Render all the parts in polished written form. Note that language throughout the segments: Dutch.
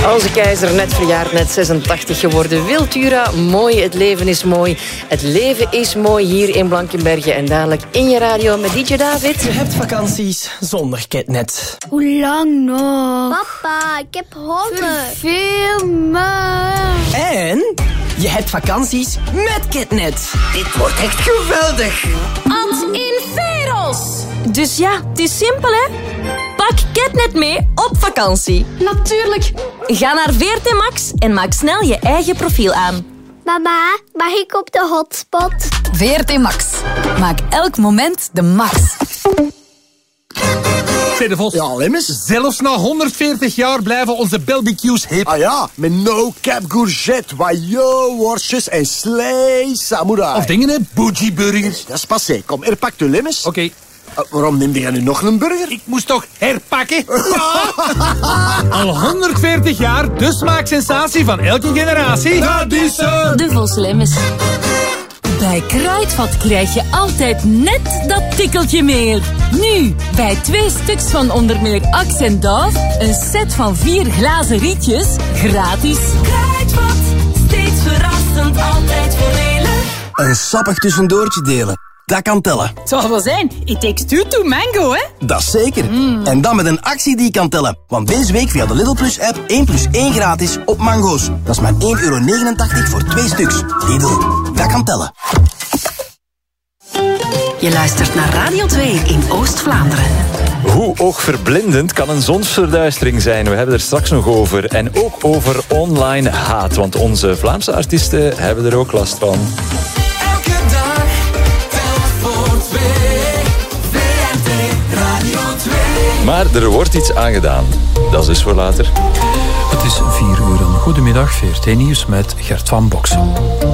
Onze keizer net verjaard, net 86 geworden. Wiltura, mooi, het leven is mooi. Het leven is mooi hier in Blankenberge. En dadelijk in je radio met DJ David. Je hebt vakanties zonder Ketnet. Hoe lang nog? Papa, ik heb honger. Veel maar. En je hebt vakanties met Ketnet. Dit wordt echt geweldig. Ad inferos. Dus ja, het is simpel, hè? Pak Ketnet mee op vakantie. Natuurlijk. Ga naar VRT Max en maak snel je eigen profiel aan. Mama, mag ik op de hotspot? VRT Max. Maak elk moment de max. Zeg de Vos. Ja, Lemmes. Zelfs na 140 jaar blijven onze barbecues hip. Ah ja, met no cap courgette, wajo, worstjes en slee samurai. Of dingen, hè? Bougie burgers. Dat is passé. Kom, er pakt u Lemmes. Oké. Waarom neem jij nu nog een burger? Ik moest toch herpakken? Ja. Al 140 jaar, de smaaksensatie van elke generatie. Dat is De Vos Lemmes. Bij Kruidvat krijg je altijd net dat tikkeltje meer. Nu, bij 2 stuks van onder meer Axe en Dove, een set van 4 glazen rietjes, gratis. Kruidvat, steeds verrassend, altijd voordelig. Een sappig tussendoortje delen. Dat kan tellen. Het zal wel zijn, it takes 2 to mango, hè? Dat is zeker. En dan met een actie die kan tellen. Want deze week via de Lidl Plus app 1 plus 1 gratis op mango's. Dat is maar €1,89 voor 2 stuks. Lidl, dat kan tellen. Je luistert naar Radio 2 in Oost-Vlaanderen. Hoe oogverblindend kan een zonsverduistering zijn? We hebben het er straks nog over. En ook over online haat. Want onze Vlaamse artiesten hebben er ook last van. Elke dag, tel voor 2. VRT Radio 2. Maar er wordt iets aan gedaan. Dat is dus voor later. Het is 4:00. Goedemiddag, VRT Nieuws met Gert van Boksel.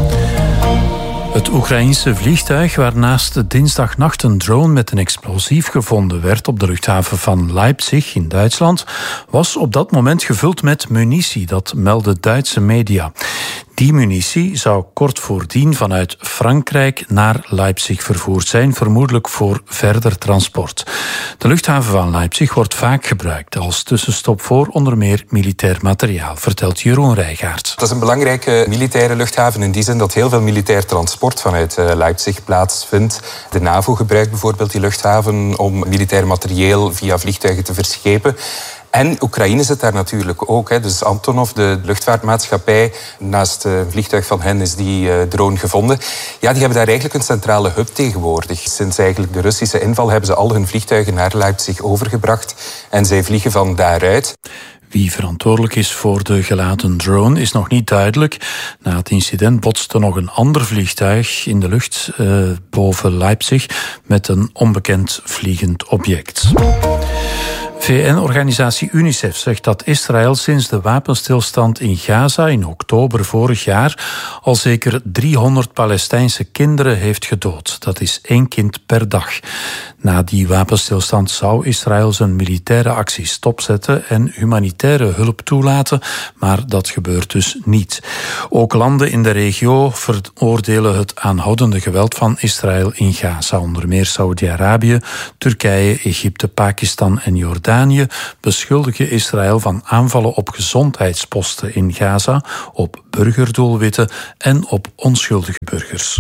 Het Oekraïense vliegtuig waarnaast dinsdagnacht een drone met een explosief gevonden werd op de luchthaven van Leipzig in Duitsland, was op dat moment gevuld met munitie, dat melden Duitse media. Die munitie zou kort voordien vanuit Frankrijk naar Leipzig vervoerd zijn, vermoedelijk voor verder transport. De luchthaven van Leipzig wordt vaak gebruikt als tussenstop voor onder meer militair materiaal, vertelt Jeroen Rijgaard. Dat is een belangrijke militaire luchthaven in die zin dat heel veel militair transport vanuit Leipzig plaatsvindt. De NAVO gebruikt bijvoorbeeld die luchthaven om militair materieel via vliegtuigen te verschepen. En Oekraïne zit daar natuurlijk ook. Hè. Dus Antonov, de luchtvaartmaatschappij, naast een vliegtuig van hen is die drone gevonden. Ja, die hebben daar eigenlijk een centrale hub tegenwoordig. Sinds eigenlijk de Russische inval hebben ze al hun vliegtuigen naar Leipzig overgebracht. En zij vliegen van daaruit. Wie verantwoordelijk is voor de gelaten drone is nog niet duidelijk. Na het incident botste nog een ander vliegtuig in de lucht boven Leipzig met een onbekend vliegend object. VN-organisatie UNICEF zegt dat Israël sinds de wapenstilstand in Gaza in oktober vorig jaar al zeker 300 Palestijnse kinderen heeft gedood. Dat is 1 kind per dag. Na die wapenstilstand zou Israël zijn militaire acties stopzetten en humanitaire hulp toelaten, maar dat gebeurt dus niet. Ook landen in de regio veroordelen het aanhoudende geweld van Israël in Gaza. Onder meer Saudi-Arabië, Turkije, Egypte, Pakistan en Jordanië beschuldigen Israël van aanvallen op gezondheidsposten in Gaza, op burgerdoelwitten en op onschuldige burgers.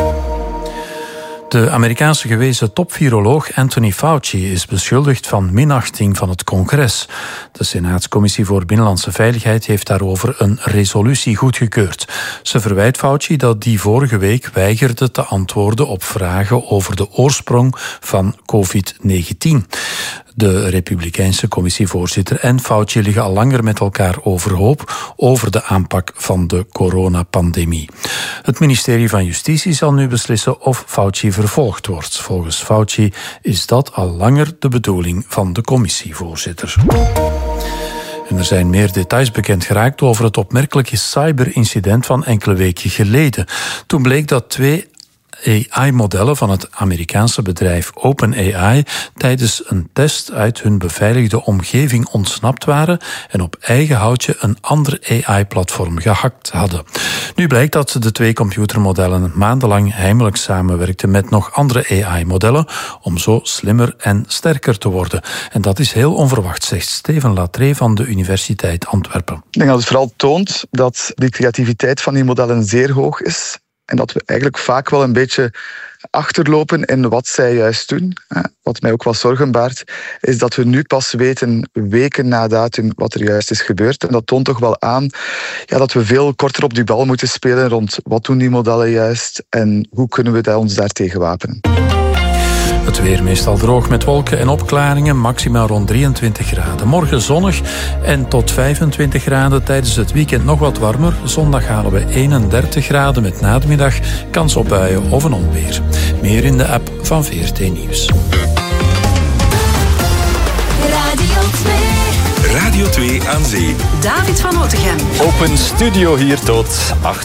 De Amerikaanse gewezen topviroloog Anthony Fauci is beschuldigd van minachting van het congres. De Senaatscommissie voor Binnenlandse Veiligheid heeft daarover een resolutie goedgekeurd. Ze verwijt Fauci dat die vorige week weigerde te antwoorden op vragen over de oorsprong van COVID-19. De Republikeinse commissievoorzitter en Fauci liggen al langer met elkaar overhoop over de aanpak van de coronapandemie. Het ministerie van Justitie zal nu beslissen of Fauci vervolgd wordt. Volgens Fauci is dat al langer de bedoeling van de commissievoorzitter. En er zijn meer details bekend geraakt over het opmerkelijke cyberincident van enkele weken geleden. Toen bleek dat 2 AI-modellen van het Amerikaanse bedrijf OpenAI tijdens een test uit hun beveiligde omgeving ontsnapt waren en op eigen houtje een ander AI-platform gehackt hadden. Nu blijkt dat de twee computermodellen maandenlang heimelijk samenwerkten met nog andere AI-modellen om zo slimmer en sterker te worden. En dat is heel onverwacht, zegt Steven Latree van de Universiteit Antwerpen. Ik denk dat het vooral toont dat de creativiteit van die modellen zeer hoog is en dat we eigenlijk vaak wel een beetje achterlopen in wat zij juist doen. Wat mij ook wel zorgen baart, is dat we nu pas weten, weken na datum, wat er juist is gebeurd. En dat toont toch wel aan dat we veel korter op die bal moeten spelen rond wat doen die modellen juist en hoe kunnen we ons daartegen wapenen. Het weer meestal droog met wolken en opklaringen, maximaal rond 23 graden. Morgen zonnig en tot 25 graden. Tijdens het weekend nog wat warmer. Zondag halen we 31 graden met na de middag kans op buien of een onweer. Meer in de app van VRT Nieuws. Radio 2 aan zee. David van Otegem. Open studio hier tot 8